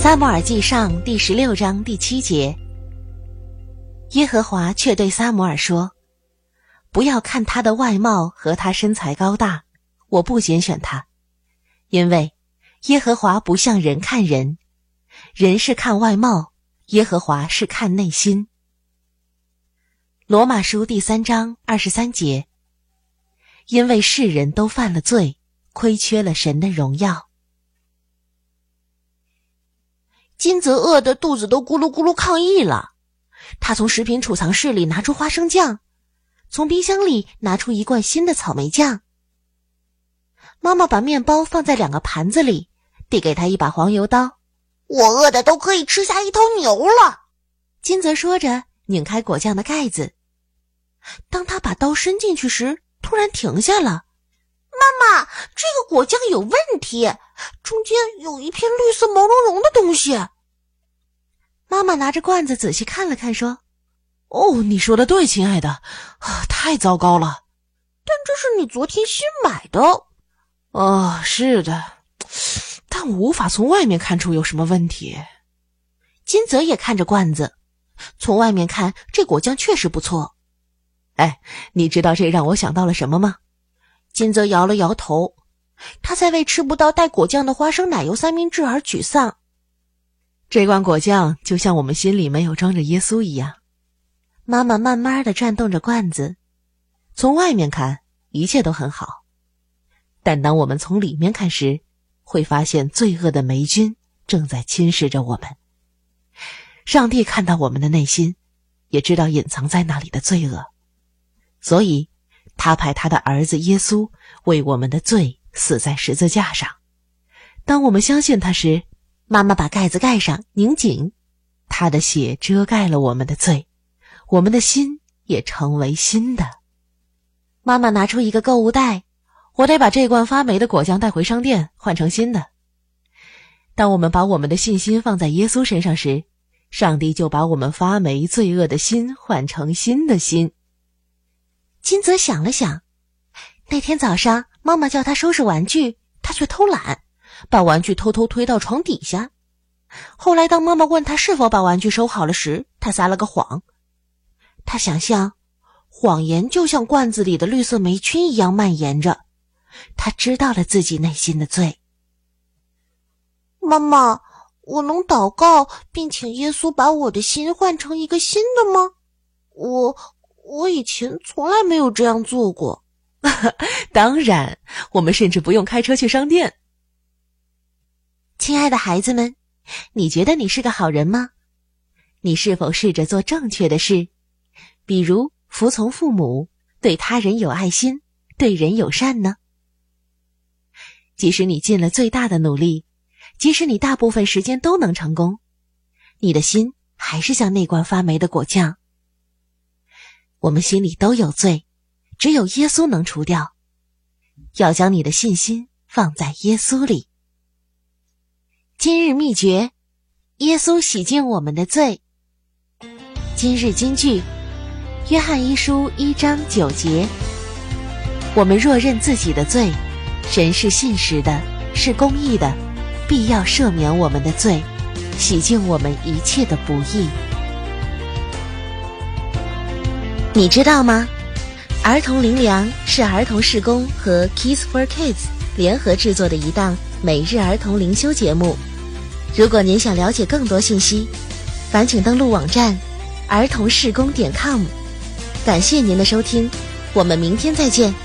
撒母耳记上第16章第7节，耶和华却对撒母耳说：不要看他的外貌和他身材高大，我不拣选他，因为耶和华不像人看人，人是看外貌，耶和华是看内心。罗马书第3章23节，因为世人都犯了罪，亏缺了神的荣耀。金泽饿得肚子都咕噜咕噜抗议了，他从食品储藏室里拿出花生酱，从冰箱里拿出一罐新的草莓酱。妈妈把面包放在2个盘子里，递给他一把黄油刀。 我饿得都可以吃下一头牛了。 金泽说着拧开果酱的盖子，当他把刀伸进去时，突然停下了。 妈妈，这个果酱有问题，中间有一片绿色毛茸茸的东西。 妈妈拿着罐子仔细看了看，说： 哦，你说的对，亲爱的，太糟糕了。 但这是你昨天新买的。 哦，是的，但我无法从外面看出有什么问题。 金泽也看着罐子，从外面看，这果酱确实不错。 哎，你知道这让我想到了什么吗？ 金泽摇了摇头，他在为吃不到带果酱的花生奶油三明治而沮丧。 这罐果酱就像我们心里没有装着耶稣一样。 妈妈慢慢地转动着罐子， 从外面看，一切都很好。但当我们从里面看时，会发现罪恶的霉菌正在侵蚀着我们。上帝看到我们的内心，也知道隐藏在那里的罪恶，所以他派他的儿子耶稣为我们的罪死在十字架上。当我们相信他时， 妈妈把盖子盖上，拧紧， 他的血遮盖了我们的罪，我们的心也成为新的。 妈妈拿出一个购物袋， 我得把这罐发霉的果酱带回商店，换成新的。当我们把我们的信心放在耶稣身上时，上帝就把我们发霉罪恶的心换成新的心。 金泽想了想，那天早上妈妈叫他收拾玩具，他却偷懒，把玩具偷偷推到床底下。后来当妈妈问他是否把玩具收好了时，他撒了个谎。他想象谎言就像罐子里的绿色霉菌一样蔓延着，他知道了自己内心的罪。 妈妈，我能祷告并请耶稣把我的心换成一个新的吗？我以前从来没有这样做过。 当然，我们甚至不用开车去商店。 亲爱的孩子们，你觉得你是个好人吗？你是否试着做正确的事，比如服从父母，对他人有爱心，对人友善呢？即使你尽了最大的努力，即使你大部分时间都能成功，你的心还是像那罐发霉的果酱。我们心里都有罪，只有耶稣能除掉。要将你的信心放在耶稣里。今日秘诀：耶稣洗净我们的罪。今日金句：约翰一书1章9节。我们若认自己的罪，神是信实的，是公义的，必要赦免我们的罪，洗净我们一切的不义。你知道吗？儿童灵粮是儿童事工和 Kids for Kids 联合制作的一档每日儿童灵修节目。如果您想了解更多信息，烦请登录网站儿童事工.com。感谢您的收听，我们明天再见。